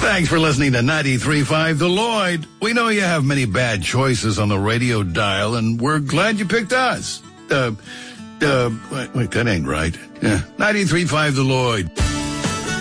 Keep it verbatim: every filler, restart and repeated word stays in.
Thanks for listening to ninety-three point five The Lloyd. We know you have many bad choices on the radio dial, and we're glad you picked us. Uh, uh, wait, wait that ain't right. Yeah, ninety-three point five The Lloyd.